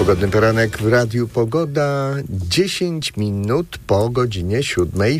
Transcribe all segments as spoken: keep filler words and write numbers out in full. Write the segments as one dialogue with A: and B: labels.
A: Pogodny poranek w Radiu Pogoda, dziesięć minut po godzinie siódmej.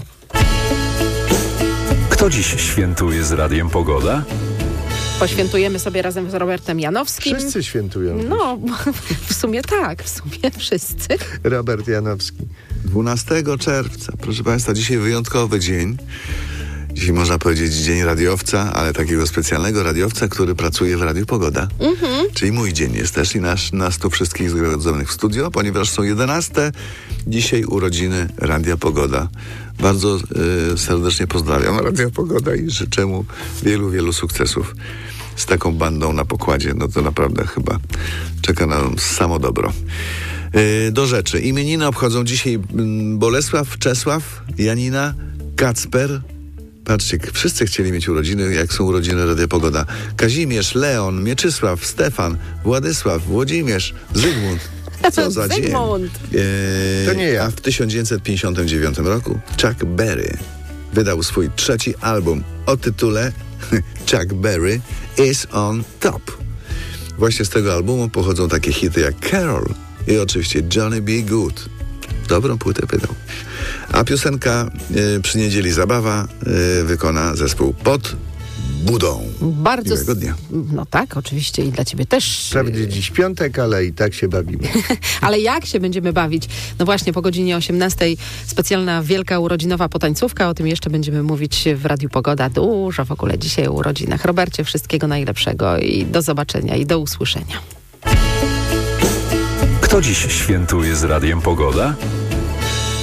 B: Kto dziś świętuje z Radiem Pogoda?
C: Poświętujemy sobie razem z Robertem Janowskim.
A: Wszyscy świętują.
C: No, w sumie tak, w sumie wszyscy.
A: Robert Janowski.
D: dwunastego czerwca, proszę Państwa, dzisiaj wyjątkowy dzień. Dzisiaj można powiedzieć dzień radiowca, ale takiego specjalnego radiowca, który pracuje w Radiu Pogoda. Mhm. Czyli mój dzień jest też i nasz, nas tu wszystkich zgromadzonych w studio, ponieważ są jedenaste dzisiaj urodziny Radia Pogoda. Bardzo y, serdecznie pozdrawiam Radia Pogoda i życzę mu wielu, wielu sukcesów. Z taką bandą na pokładzie, no to naprawdę chyba czeka nam samo dobro. Y, do rzeczy. Imieniny obchodzą dzisiaj Bolesław, Czesław, Janina, Kacper. Patrzcie, wszyscy chcieli mieć urodziny, jak są urodziny Radia Pogoda. Kazimierz, Leon, Mieczysław, Stefan, Władysław, Włodzimierz, Zygmunt. Co za dzień.
C: Zygmunt.
D: Eee,
A: To nie ja.
D: A w tysiąc dziewięćset pięćdziesiątym dziewiątym roku Chuck Berry wydał swój trzeci album o tytule Chuck Berry is on top. Właśnie z tego albumu pochodzą takie hity jak Carol i oczywiście Johnny B. Good. Dobrą płytę wydał. A piosenka y, Przy niedzieli zabawa y, wykona zespół Pod Budą.
C: Bardzo.
D: Miłego dnia.
C: No tak, oczywiście i dla ciebie też.
A: Wprawdzie dziś piątek, ale i tak się bawimy.
C: Ale jak się będziemy bawić? No właśnie, po godzinie osiemnastej specjalna wielka urodzinowa potańcówka. O tym jeszcze będziemy mówić w Radiu Pogoda. Dużo w ogóle dzisiaj o urodzinach. Robercie, wszystkiego najlepszego i do zobaczenia i do usłyszenia.
B: Kto dziś świętuje z Radiem Pogoda?